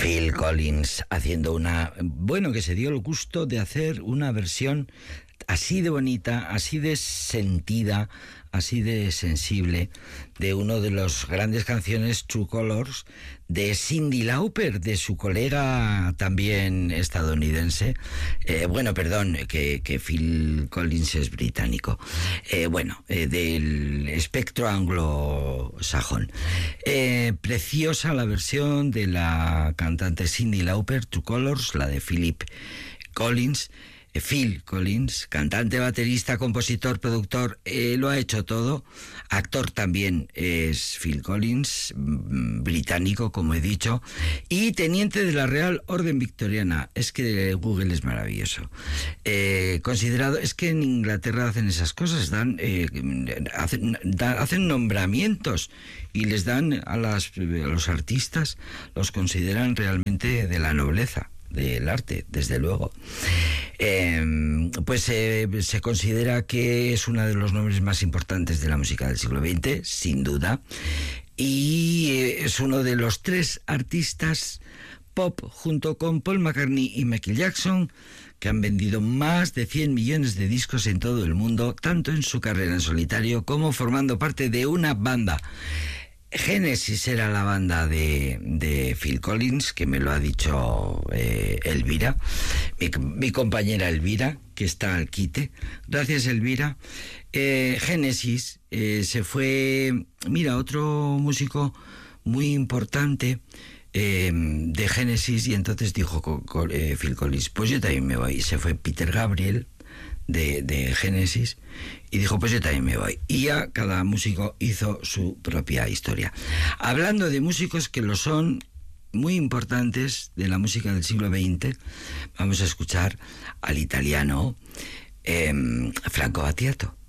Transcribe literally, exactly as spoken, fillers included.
Phil Collins haciendo una... Bueno, que se dio el gusto de hacer una versión así de bonita, así de sentida, así de sensible, de uno de los grandes canciones, True Colors, de Cyndi Lauper, de su colega también estadounidense. Eh, bueno, perdón, que, que Phil Collins es británico. Eh, bueno, eh, del espectro anglosajón. Eh, preciosa la versión de la cantante Cyndi Lauper, True Colors, la de Philip Collins. Phil Collins, cantante, baterista, compositor, productor, eh, lo ha hecho todo. Actor también es Phil Collins, británico, como he dicho, y teniente de la Real Orden Victoriana. Es que Google es maravilloso. Eh, considerado, es que en Inglaterra hacen esas cosas, dan, eh, hacen, da, hacen nombramientos y les dan a, las, a los artistas, los consideran realmente de la nobleza del arte, desde luego. Eh, pues eh, se considera que es uno de los nombres más importantes de la música del siglo veinte, sin duda, y eh, es uno de los tres artistas pop, junto con Paul McCartney y Michael Jackson, que han vendido más de cien millones de discos en todo el mundo, tanto en su carrera en solitario como formando parte de una banda. Genesis era la banda de, de Phil Collins, que me lo ha dicho eh, Elvira, mi, mi compañera Elvira, que está al quite. Gracias, Elvira. Eh, Genesis eh, se fue... Mira, otro músico muy importante eh, de Genesis, y entonces dijo co, co, eh, Phil Collins, pues yo también me voy. Se fue Peter Gabriel, de, de Genesis, y dijo, pues yo también me voy. Y ya cada músico hizo su propia historia. Hablando de músicos que lo son, muy importantes de la música del siglo veinte, vamos a escuchar al italiano eh, Franco Battiato.